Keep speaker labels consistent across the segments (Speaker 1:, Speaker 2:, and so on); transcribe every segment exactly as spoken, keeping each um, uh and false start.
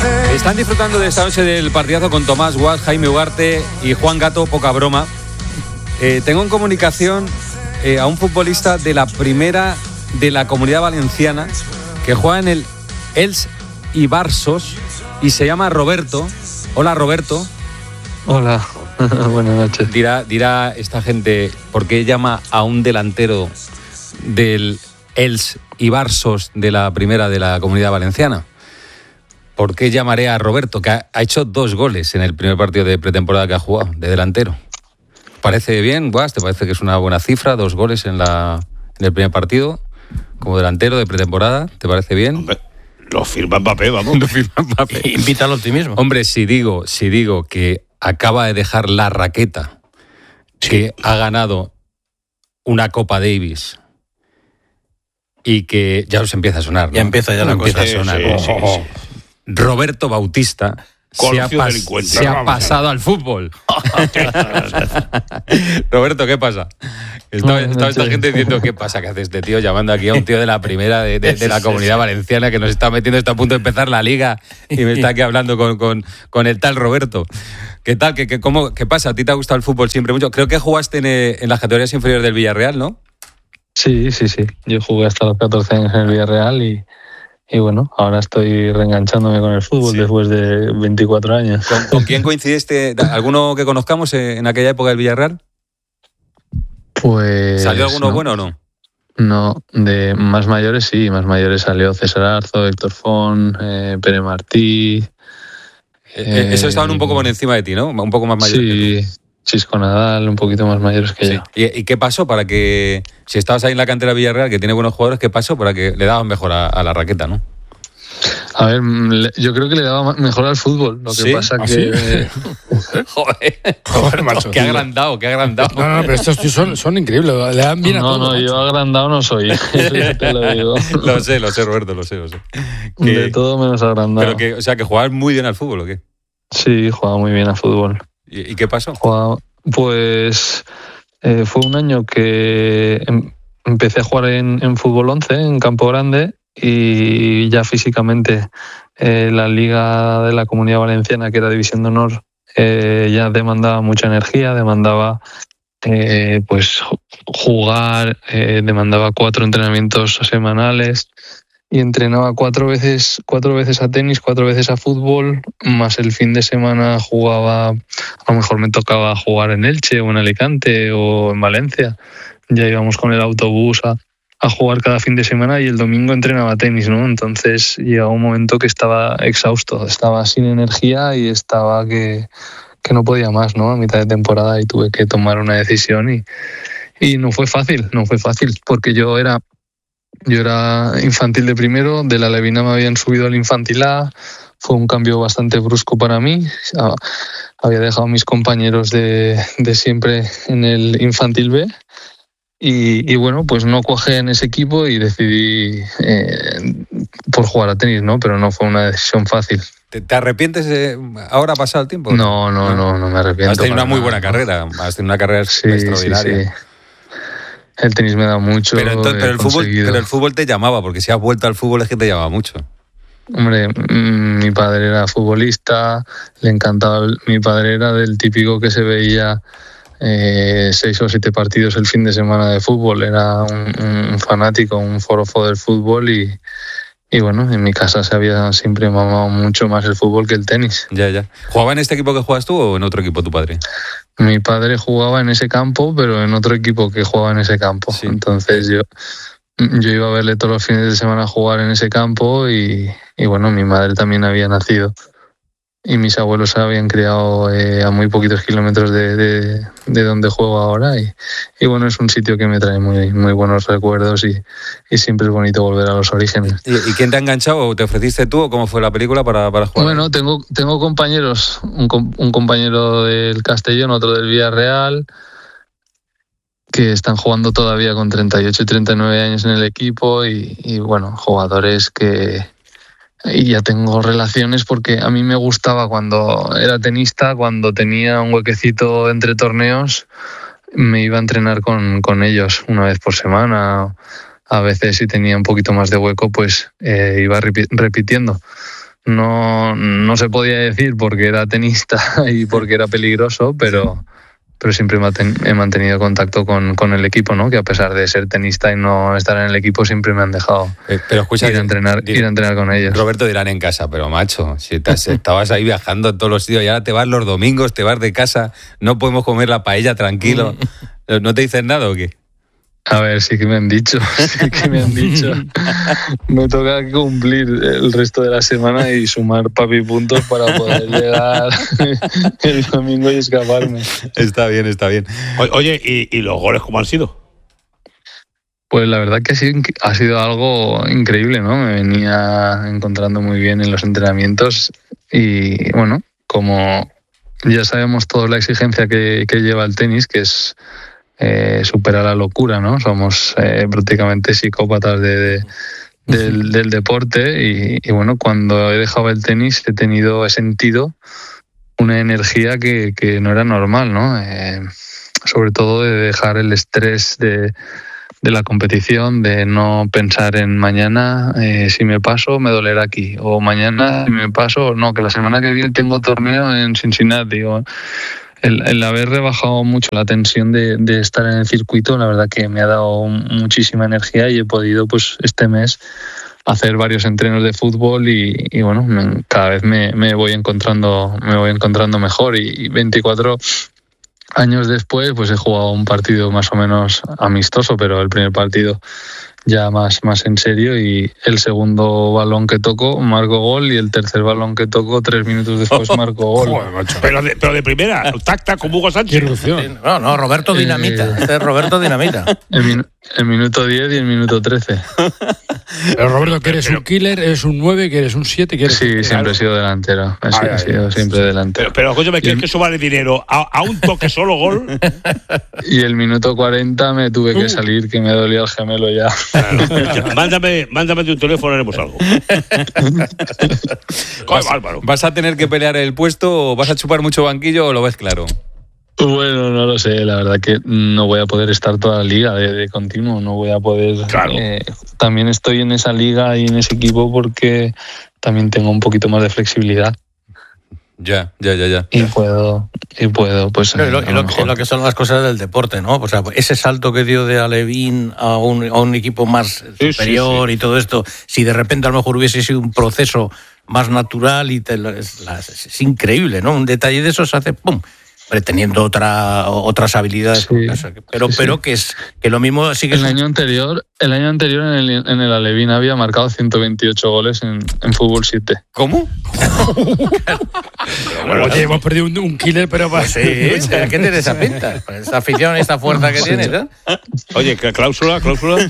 Speaker 1: Están disfrutando de esta noche del partidazo con Tomás Guas, Jaime Ugarte y Juan Gato, poca broma. Eh, tengo en comunicación eh, a un futbolista de la primera de la Comunidad Valenciana que juega en el Els Ibarsos y se llama Roberto. Hola, Roberto.
Speaker 2: Hola, buenas noches.
Speaker 1: Dirá, dirá esta gente por qué llama a un delantero del Els Ibarsos de la primera de la Comunidad Valenciana. ¿Por qué llamaré a Roberto, que ha, ha hecho dos goles en el primer partido de pretemporada que ha jugado, de delantero? ¿Parece bien, Guas? ¿Te parece que es una buena cifra? Dos goles en, la, en el primer partido, como delantero de pretemporada. ¿Te parece bien?
Speaker 3: Hombre, lo firma Mbappé, vamos.
Speaker 1: Lo firma Mbappé.
Speaker 4: Invita al optimismo.
Speaker 1: Hombre, si digo, si digo que acaba de dejar la raqueta, sí, que ha ganado una Copa Davis y que ya os empieza a sonar, ¿no?
Speaker 4: Ya empieza ya la
Speaker 1: empieza
Speaker 4: cosa.
Speaker 1: a sonar.
Speaker 3: Sí,
Speaker 1: Oh,
Speaker 3: sí,
Speaker 1: oh,
Speaker 3: sí.
Speaker 1: Roberto Bautista se ha, pas- se ha pasado al fútbol. Roberto, ¿qué pasa? Estaba, estaba esta gente diciendo, ¿qué pasa? ¿Qué hace este tío llamando aquí a un tío de la primera de, de, de la Comunidad Valenciana que nos está metiendo, está a punto de empezar la liga y me está aquí hablando con, con, con el tal Roberto? ¿Qué tal? ¿Qué, qué, cómo, ¿Qué pasa? ¿A ti te ha gustado el fútbol siempre mucho? Creo que jugaste en, en las categorías inferiores del Villarreal, ¿no?
Speaker 2: Sí, sí, sí. Yo jugué hasta los catorce años en el Villarreal y, y bueno, ahora estoy reenganchándome con el fútbol, sí, después de veinticuatro años.
Speaker 1: ¿Con, ¿Con quién coincidiste? ¿Alguno que conozcamos en aquella época del Villarreal?
Speaker 2: Pues...
Speaker 1: ¿Salió alguno
Speaker 2: no.
Speaker 1: bueno o no?
Speaker 2: No, de más mayores sí, más mayores salió César Arzo, Héctor Font, eh, Pere Martí.
Speaker 1: Eh, Eso estaban un poco por encima de ti, ¿no? Un poco más mayores.
Speaker 2: Sí, que tú. Chisco Nadal, un poquito más mayores que
Speaker 1: sí.
Speaker 2: yo.
Speaker 1: ¿Y, ¿Y qué pasó para que, si estabas ahí en la cantera Villarreal, que tiene buenos jugadores, qué pasó para que le daban mejor a, a la raqueta, ¿no?
Speaker 2: A ver, yo creo que le daba mejor al fútbol. Lo que
Speaker 1: ¿Sí?
Speaker 2: pasa
Speaker 4: ¿Ah,
Speaker 2: que...
Speaker 4: sí?
Speaker 2: Eh...
Speaker 1: Joder,
Speaker 4: Joder, macho.
Speaker 1: Qué agrandado, qué agrandado.
Speaker 4: No, no, pero estos tíos son, son increíbles. Le dan bien
Speaker 2: no,
Speaker 4: a todo.
Speaker 2: No, no, yo agrandado no soy. Eso ya te lo digo.
Speaker 1: Lo sé, lo sé, Roberto, lo sé, lo sé.
Speaker 2: Que... De todo menos agrandado.
Speaker 1: Pero que, o sea, que jugabas muy bien al fútbol, ¿o qué?
Speaker 2: Sí, jugaba muy bien al fútbol.
Speaker 1: ¿Y, y qué pasó?
Speaker 2: Jugaba... Pues eh, fue un año que em, empecé a jugar en, en fútbol once, en Campo Grande, y ya físicamente eh, la liga de la Comunidad Valenciana, que era División de Honor, eh, ya demandaba mucha energía, demandaba eh, pues jugar, eh, demandaba cuatro entrenamientos semanales. Y entrenaba cuatro veces, cuatro veces a tenis, cuatro veces a fútbol, más el fin de semana jugaba, a lo mejor me tocaba jugar en Elche o en Alicante o en Valencia. Ya íbamos con el autobús a, a jugar cada fin de semana y el domingo entrenaba tenis, ¿no? Entonces llegaba un momento que estaba exhausto, estaba sin energía y estaba que, que no podía más, ¿no? A mitad de temporada y tuve que tomar una decisión y, y no fue fácil, no fue fácil, porque yo era... Yo era infantil de primero, de la Levina me habían subido al infantil A, fue un cambio bastante brusco para mí. Había dejado a mis compañeros de, de siempre en el infantil B y, y bueno, pues no cuajé en ese equipo y decidí eh, por jugar a tenis, ¿no? Pero no fue una decisión fácil.
Speaker 1: ¿Te, te arrepientes de ahora pasado el tiempo?
Speaker 2: No, no, no, no, no me arrepiento.
Speaker 1: Has tenido una muy
Speaker 2: nada.
Speaker 1: buena carrera, has tenido una carrera
Speaker 2: sí,
Speaker 1: extraordinaria.
Speaker 2: Sí, sí. El tenis me da mucho.
Speaker 1: Pero, entonces, pero, el fútbol, pero el fútbol te llamaba, porque si has vuelto al fútbol es que te llamaba mucho.
Speaker 2: Hombre, mmm, mi padre era futbolista, le encantaba. El, mi padre era del típico que se veía eh, seis o siete partidos el fin de semana de fútbol. Era un, un fanático, un forofo del fútbol y, y bueno, en mi casa se había siempre mamado mucho más el fútbol que el tenis.
Speaker 1: Ya, ya. ¿Jugaba en este equipo que juegas tú o en otro equipo tu padre?
Speaker 2: Mi padre jugaba en ese campo, pero en otro equipo que jugaba en ese campo. Sí. Entonces yo, yo iba a verle todos los fines de semana jugar en ese campo y, y bueno, mi madre también había nacido. Y mis abuelos se habían criado eh, a muy poquitos kilómetros de, de, de donde juego ahora. Y, y bueno, es un sitio que me trae muy, muy buenos recuerdos y, y siempre es bonito volver a los orígenes.
Speaker 1: ¿Y, ¿Y quién te ha enganchado? ¿Te ofreciste tú o cómo fue la película para, para jugar?
Speaker 2: Bueno, tengo, tengo compañeros, un, un compañero del Castellón, otro del Villarreal, que están jugando todavía con treinta y ocho y treinta y nueve años en el equipo y, y bueno, jugadores que... Y ya tengo relaciones porque a mí me gustaba cuando era tenista, cuando tenía un huequecito entre torneos, me iba a entrenar con, con ellos una vez por semana. A veces si tenía un poquito más de hueco, pues eh, iba repi- repitiendo. no, no se podía decir porque era tenista y porque era peligroso, pero, pero siempre he mantenido contacto con, con el equipo, ¿no? Que a pesar de ser tenista y no estar en el equipo, siempre me han dejado
Speaker 1: eh, pero escucha,
Speaker 2: ir, a entrenar,
Speaker 1: dir,
Speaker 2: ir a entrenar con ellos.
Speaker 1: Roberto, dirán en casa, pero macho, si te has, estabas ahí viajando en todos los sitios y ahora te vas los domingos, te vas de casa, no podemos comer la paella tranquilo. ¿No te dicen nada o qué?
Speaker 2: A ver, sí que me han dicho, sí que me han dicho. Me toca cumplir el resto de la semana y sumar papi puntos para poder llegar el domingo y escaparme.
Speaker 1: Está bien, está bien.
Speaker 3: Oye, ¿y, y los goles cómo han sido?
Speaker 2: Pues la verdad que sí, ha sido algo increíble, ¿no? Me venía encontrando muy bien en los entrenamientos y, bueno, como ya sabemos todos la exigencia que, que lleva el tenis, que es eh, superar la locura, ¿no? Somos eh, prácticamente psicópatas de, de, del, del deporte y, y, bueno, cuando he dejado el tenis he tenido, he sentido una energía que, que no era normal, ¿no? Eh, sobre todo de dejar el estrés de de la competición, de no pensar en mañana, eh, si me paso, me dolerá aquí, o mañana, si me paso, no, que la semana que viene tengo torneo en Cincinnati. O el, el haber rebajado mucho la tensión de, de estar en el circuito, la verdad que me ha dado muchísima energía y he podido, pues, este mes hacer varios entrenos de fútbol y, y bueno, me, cada vez me, me voy encontrando, me voy encontrando mejor y, y veinticuatro años después, pues he jugado un partido más o menos amistoso, pero el primer partido ya más, más en serio y el segundo balón que toco marco gol y el tercer balón que toco tres minutos después marco gol.
Speaker 3: Joder, pero, de, pero de primera, tacta con Hugo Sánchez.
Speaker 5: No, no, Roberto Dinamita. Eh, este es Roberto Dinamita.
Speaker 2: El, min, el minuto diez y el minuto trece.
Speaker 4: Pero Roberto, que eres pero, un killer, eres un nueve, que eres un siete, que eres
Speaker 2: Sí,
Speaker 4: un...
Speaker 2: siempre he sido delantero. He ay, sido ay, siempre sí. delantero.
Speaker 3: Pero, pero coño, ¿me crees que eso vale dinero? ¿A, a un toque solo gol?
Speaker 2: Y el minuto cuarenta me tuve que salir, que me dolía el gemelo ya.
Speaker 3: Claro. mándame, mándame tu teléfono, haremos algo.
Speaker 1: ¿Vas, ¿Vas a tener que pelear el puesto o vas a chupar mucho banquillo o lo ves claro?
Speaker 2: Bueno, no lo sé, la verdad que no voy a poder estar toda la liga de, de continuo, no voy a poder...
Speaker 3: Claro.
Speaker 2: Eh, también estoy en esa liga y en ese equipo porque también tengo un poquito más de flexibilidad.
Speaker 1: Ya, ya, ya, ya.
Speaker 2: Y puedo, y puedo, pues...
Speaker 5: Pero, y, lo, y lo, que, lo que son las cosas del deporte, ¿no? O sea, ese salto que dio de Alevín a un, a un equipo más sí, superior sí, sí. y todo esto, si de repente a lo mejor hubiese sido un proceso más natural y te, es, es increíble, ¿no? Un detalle de esos hace ¡pum! Teniendo otra, otras habilidades,
Speaker 2: sí,
Speaker 5: pero
Speaker 2: sí,
Speaker 5: pero
Speaker 2: sí.
Speaker 5: que es que lo mismo sí que
Speaker 2: el
Speaker 5: es...
Speaker 2: año anterior el año anterior en el, en el Alevín había marcado ciento veintiocho goles en, en fútbol siete.
Speaker 1: ¿Cómo?
Speaker 4: Bueno, oye, hemos perdido un, un killer, pero para...
Speaker 5: Sí, ¿qué tiene esa pinta? Esta afición, esta fuerza que sí. tiene, ¿no?
Speaker 3: Oye, cláusula, cláusula.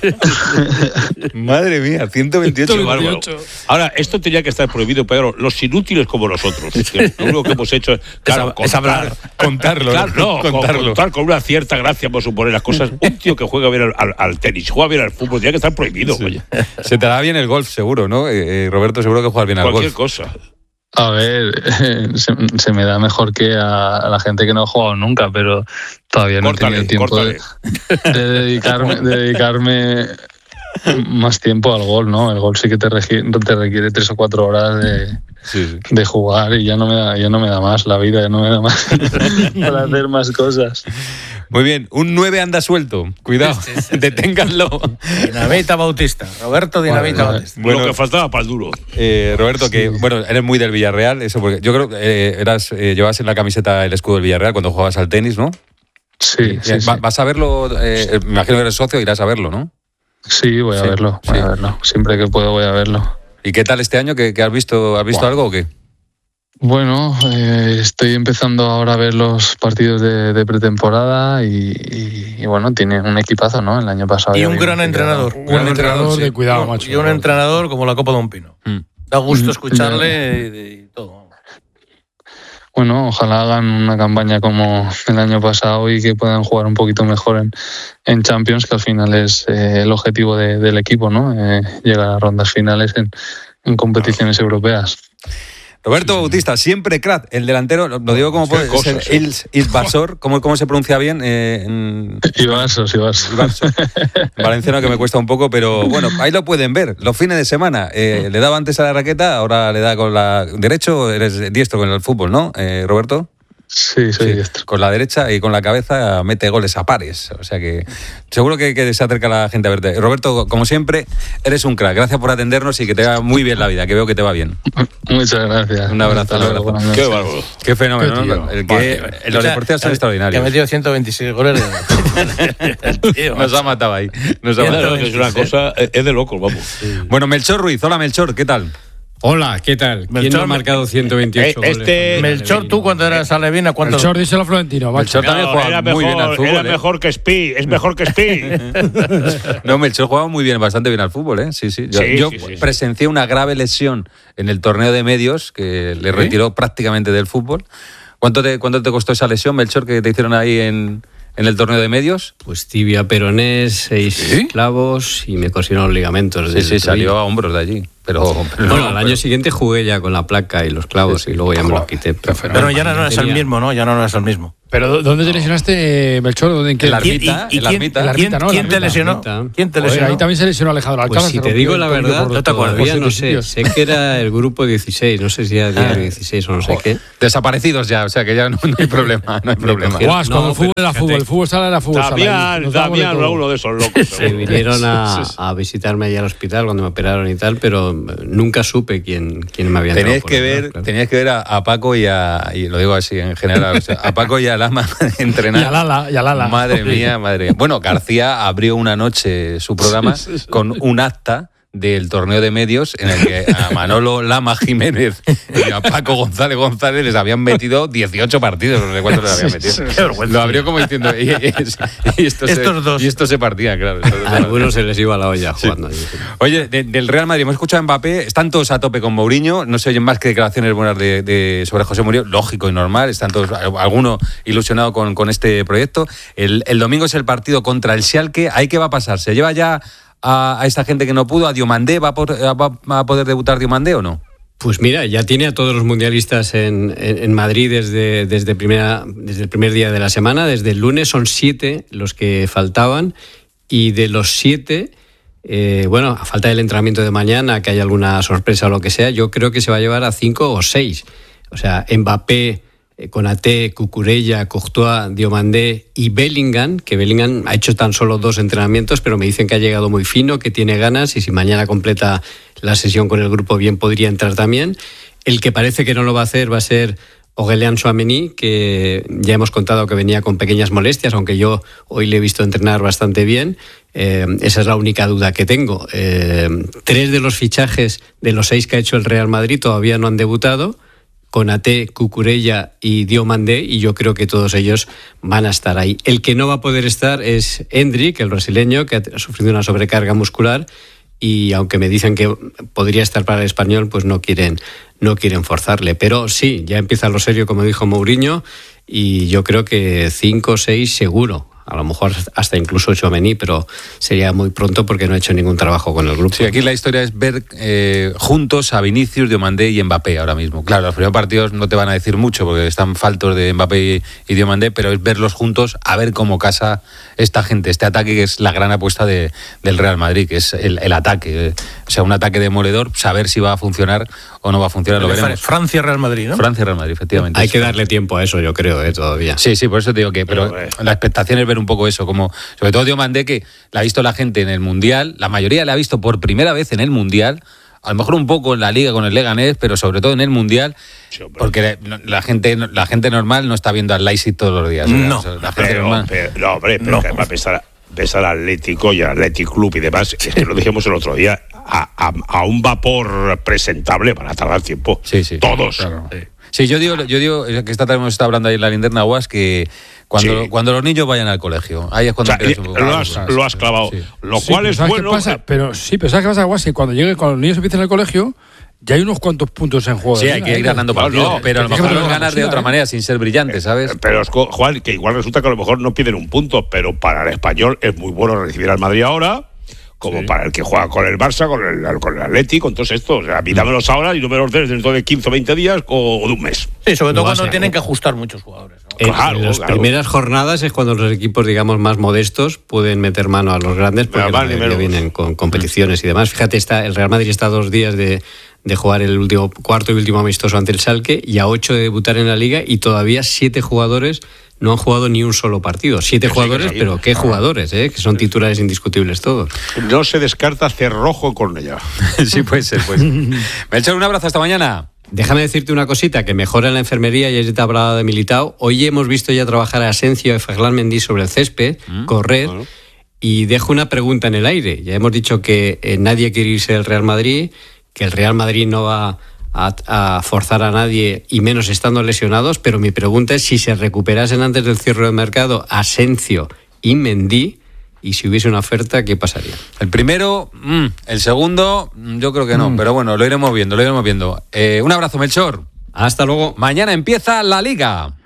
Speaker 1: Madre mía, ciento veintiocho.
Speaker 3: ciento veintiocho. Ahora, esto tenía que estar prohibido, Pedro. Los inútiles como nosotros. Que lo único que hemos hecho es, claro,
Speaker 5: es, es hablar,
Speaker 1: contarlo.
Speaker 3: Claro, no,
Speaker 1: contarlo.
Speaker 3: Contar con una cierta gracia, por suponer las cosas. Un tío que juega bien al, al, al tenis, juega bien al fútbol, tiene que estar prohibido. Sí. Oye.
Speaker 1: Se te da bien el golf, seguro, ¿no? Eh, eh, Roberto, seguro que juegas bien al
Speaker 3: Cualquier
Speaker 1: golf.
Speaker 3: Cualquier cosa.
Speaker 2: A ver, se, se me da mejor que a, a la gente que no ha jugado nunca, pero todavía no
Speaker 3: córtale,
Speaker 2: he tenido tiempo de, de, dedicarme, de dedicarme más tiempo al gol, ¿no? El gol sí que te, regi, te requiere tres o cuatro horas de, sí, sí. de jugar y ya no me da, ya no me da más la vida, ya no me da más para hacer más cosas.
Speaker 1: Muy bien, un nueve anda suelto. Cuidado, sí, sí, sí, deténganlo.
Speaker 5: Dinamita Bautista, Roberto Dinamita bueno, Bautista.
Speaker 3: Bueno, lo que faltaba para el duro.
Speaker 1: Eh, Roberto, que bueno, eres muy del Villarreal, eso porque yo creo que eh, eras, eh, llevabas en la camiseta el escudo del Villarreal cuando jugabas al tenis, ¿no?
Speaker 2: Sí, sí,
Speaker 1: ¿Va,
Speaker 2: sí.
Speaker 1: ¿Vas a verlo? Eh, me imagino que eres socio, irás a verlo, ¿no?
Speaker 2: Sí, voy a sí, verlo, voy sí. a verlo. Siempre que puedo voy a verlo.
Speaker 1: ¿Y qué tal este año? ¿Qué, qué has visto? ¿Has visto wow. algo o qué?
Speaker 2: Bueno, eh, estoy empezando ahora a ver los partidos de, de pretemporada y, y, y bueno, tiene un equipazo, ¿no? El año pasado.
Speaker 5: Y un gran entrenador.
Speaker 4: Un gran entrenador sí. de cuidado, macho.
Speaker 5: Y un entrenador como la Copa de un Pino. Mm. Da gusto escucharle y, y todo.
Speaker 2: Bueno, ojalá hagan una campaña como el año pasado y que puedan jugar un poquito mejor en, en Champions, que al final es eh, el objetivo de, del equipo, ¿no? Eh, llegar a rondas finales en, en competiciones europeas.
Speaker 1: Roberto sí, Bautista, siempre crack, el delantero, lo digo como puede ser, sí. Il, Ilvarsor, ¿cómo, ¿cómo se pronuncia bien? Eh, en...
Speaker 2: Ibarsos, Ibarsos.
Speaker 1: Ibarsos. Valenciano que me cuesta un poco, pero bueno, ahí lo pueden ver, los fines de semana. Eh, le daba antes a la raqueta, ahora le da con la derecho, eres diestro con el fútbol, ¿no, eh, Roberto?
Speaker 2: Sí, soy sí, diestro.
Speaker 1: Con la derecha y con la cabeza mete goles a pares. O sea que seguro que, que se acerca la gente a verte. Roberto, como siempre, eres un crack. Gracias por atendernos y que te va muy bien la vida, que veo que te va bien.
Speaker 2: Muchas gracias.
Speaker 1: Un abrazo. Un abrazo.
Speaker 3: Qué bárbaro.
Speaker 1: Qué fenómeno. ¿no? El que, vale. Los deportistas son extraordinarios.
Speaker 5: Que ha metido ciento veintiséis goles.
Speaker 1: Nos ha matado ahí. Nos ha matado.
Speaker 3: Es una cosa, es de locos, vamos.
Speaker 1: Sí. Bueno, Melchor Ruiz. Hola, Melchor, ¿qué tal?
Speaker 4: Hola, ¿qué tal? ¿Quién
Speaker 5: Melchor,
Speaker 4: no ha marcado ciento veintiocho
Speaker 3: este,
Speaker 4: goles?
Speaker 5: Melchor, tú cuando eras Alevín, ¿a cuánto?
Speaker 4: Melchor, díselo a Florentino.
Speaker 1: Melchor también
Speaker 3: no,
Speaker 1: jugaba
Speaker 3: mejor,
Speaker 1: muy bien al fútbol.
Speaker 3: Era
Speaker 1: ¿eh?
Speaker 3: mejor que Spi, es mejor que Spi.
Speaker 1: No, Melchor jugaba muy bien, bastante bien al fútbol, ¿eh? Sí, sí. Yo,
Speaker 3: sí,
Speaker 1: yo
Speaker 3: sí, sí,
Speaker 1: presencié una grave lesión en el torneo de medios que le retiró ¿Eh? prácticamente del fútbol. ¿Cuánto te, ¿Cuánto te costó esa lesión, Melchor, que te hicieron ahí en, en el torneo de medios?
Speaker 6: Pues tibia peronés, seis ¿Sí? clavos y me cosieron los ligamentos.
Speaker 1: Sí, sí, salió a hombros de allí. Pero, pero
Speaker 6: bueno,
Speaker 1: no,
Speaker 6: al
Speaker 1: pero...
Speaker 6: año siguiente jugué ya con la placa y los clavos sí, sí. y luego ya me los quité.
Speaker 5: Pero, pero ya no eras el mismo, ¿no? Ya no eras el mismo.
Speaker 4: ¿Pero dónde te lesionaste, Melchor? ¿En qué?
Speaker 1: En la ermita.
Speaker 5: ¿Y, y, y quién,
Speaker 1: ermita,
Speaker 5: la ermita, ¿no? ¿Quién te lesionó? ¿Quién te lesionó?
Speaker 4: Ahí también se lesionó Alejandro Alcázar.
Speaker 6: Pues si te digo la verdad,
Speaker 5: no te acuerdas.
Speaker 6: Todavía no sé. Sé que era el grupo dieciséis, no sé si era diario dieciséis o no sé qué.
Speaker 1: Desaparecidos ya, o sea que ya no, no hay problema, no hay problema.
Speaker 4: Guas, cuando el fútbol era fútbol, el fútbol sala era fútbol sala.
Speaker 3: Damián, Damián era uno de esos locos.
Speaker 6: Se vinieron a, a visitarme allá al hospital cuando me operaron y tal, pero nunca supe quién, quién me había entrado.
Speaker 1: Teníais que ver, claro. teníais que ver a, a Paco y a, y lo digo así en general, o sea, a Paco y a Lama entrenar.
Speaker 4: Y a Lala, y a Lala.
Speaker 1: Madre mía, madre mía. Bueno, García abrió una noche su programa sí, sí, sí. con un acta del torneo de medios en el que a Manolo Lama Jiménez y a Paco González González les habían metido dieciocho partidos, no sé cuántos les habían metido. Sí, sí. Lo abrió como diciendo, y, y, y, esto, se, dos. y esto se partía, claro.
Speaker 6: A algunos se les iba la olla jugando.
Speaker 1: Sí. Oye, de, del Real Madrid, hemos escuchado a Mbappé, están todos a tope con Mourinho, no se oyen más que declaraciones buenas de, de, sobre José Mourinho, lógico y normal, están todos, alguno ilusionado con, con este proyecto. El, el domingo es el partido contra el Schalke, ¿ahí qué va a pasar? ¿Se lleva ya a, a esta gente que no pudo, a Diomandé? ¿Va a, por, va a poder debutar Diomandé o no?
Speaker 6: Pues mira, ya tiene a todos los mundialistas en, en, en Madrid desde, desde, primera, desde el primer día de la semana. Desde el lunes son siete los que faltaban y de los siete, eh, bueno, a falta del entrenamiento de mañana, que haya alguna sorpresa o lo que sea, yo creo que se va a llevar a cinco o seis. O sea, Mbappé, Konaté, Cucurella, Courtois, Diomandé y Bellingham, que Bellingham ha hecho tan solo dos entrenamientos, pero me dicen que ha llegado muy fino, que tiene ganas y si mañana completa la sesión con el grupo bien podría entrar también. El que parece que no lo va a hacer va a ser Aurélien Tchouaméni, que ya hemos contado que venía con pequeñas molestias, aunque yo hoy le he visto entrenar bastante bien. Eh, esa es la única duda que tengo. Eh, tres de los fichajes de los seis que ha hecho el Real Madrid todavía no han debutado. Konaté, Cucurella y Diomandé, y yo creo que todos ellos van a estar ahí. El que no va a poder estar es Endrick, el brasileño, que ha sufrido una sobrecarga muscular y aunque me dicen que podría estar para el Español, pues no quieren, no quieren forzarle. Pero sí, ya empieza lo serio, como dijo Mourinho, y yo creo que cinco o seis seguro. A lo mejor hasta incluso Tchouaméni, pero sería muy pronto porque no ha hecho ningún trabajo con el grupo.
Speaker 1: Sí, aquí la historia es ver eh, juntos a Vinicius, Diomandé y Mbappé ahora mismo. Claro, los primeros partidos no te van a decir mucho porque están faltos de Mbappé y, y Diomandé, pero es verlos juntos a ver cómo casa esta gente, este ataque que es la gran apuesta de, del Real Madrid, que es el, el ataque. O sea, un ataque demoledor, saber si va a funcionar o no va a funcionar, lo veremos.
Speaker 5: Francia-Real Madrid, ¿no?
Speaker 1: Francia-Real Madrid, efectivamente.
Speaker 6: Hay que darle tiempo a eso, yo creo, ¿eh? Todavía.
Speaker 1: Sí, sí, por eso te digo que, pero, pero eh. la expectación es ver un poco eso, como sobre todo Diomandé, que la ha visto la gente en el Mundial, la mayoría la ha visto por primera vez en el Mundial, a lo mejor un poco en la Liga con el Leganés, pero sobre todo en el Mundial, sí, porque la gente la gente normal no está viendo al Leipzig todos los días.
Speaker 5: No,
Speaker 1: o sea, la gente
Speaker 3: pero,
Speaker 1: normal.
Speaker 3: pero, no, hombre, pero
Speaker 5: no.
Speaker 3: que va a pensar, pensar al Atlético y al Athletic Club y demás, es que lo dijimos el otro día, a, a, a un vapor presentable van a tardar tiempo.
Speaker 1: Sí, sí.
Speaker 3: Todos.
Speaker 1: Claro. Sí. Sí, yo digo, yo digo que esta tarde hemos estado hablando ahí en la linterna Guas, que cuando, sí. cuando los niños vayan al colegio, ahí es cuando...
Speaker 3: O sea, lo, lo, has, lo has clavado, sí. Lo
Speaker 4: sí,
Speaker 3: cual es bueno...
Speaker 4: Pasa, pero sí, pero ¿sabes qué pasa, Guas? Que cuando lleguen, cuando los niños empiecen al colegio, ya hay unos cuantos puntos en juego.
Speaker 1: Sí, hay que ir ganando partidos, no, no, pero a lo mejor los ganas de otra manera, sin ser brillante, ¿sabes?
Speaker 3: Pero, Juan, que igual resulta que a lo mejor no piden un punto, pero para el Español es muy bueno recibir al Madrid ahora, como sí. para el que juega con el Barça, con el, con el Atleti, con todos estos. O sea, pídamelos ahora y no me los des dentro de quince o veinte días o, o de un mes.
Speaker 5: Sí, sobre todo cuando tienen que ajustar muchos jugadores, ¿no?
Speaker 6: En,
Speaker 3: claro,
Speaker 6: en las
Speaker 3: claro.
Speaker 6: primeras jornadas es cuando los equipos, digamos, más modestos pueden meter mano a los grandes porque la mayoría vienen con competiciones y demás. Fíjate, está, el Real Madrid está a dos días de, de jugar el último cuarto y último amistoso ante el Schalke y a ocho de debutar en la Liga y todavía siete jugadores no han jugado ni un solo partido. Siete sí, jugadores, sí, pero qué jugadores, ¿eh? Que son titulares indiscutibles todos.
Speaker 3: No se descarta Cerrojo con ella.
Speaker 1: Sí, puede ser, pues. Melchor, un abrazo, hasta mañana.
Speaker 6: Déjame decirte una cosita, que mejora en la enfermería, y ya te hablaba de Militao. Hoy hemos visto ya trabajar a Asencio y Ferland Mendy sobre el césped, mm, correr, bueno. Y dejo una pregunta en el aire. Ya hemos dicho que eh, nadie quiere irse del Real Madrid, que el Real Madrid no va a, a forzar a nadie, y menos estando lesionados, pero mi pregunta es si se recuperasen antes del cierre del mercado Asencio y Mendy, y si hubiese una oferta, ¿qué pasaría?
Speaker 1: El primero, mmm, el segundo, yo creo que no, mm. pero bueno, lo iremos viendo, lo iremos viendo. Eh, un abrazo, Melchor.
Speaker 6: Hasta luego.
Speaker 1: Mañana empieza la Liga.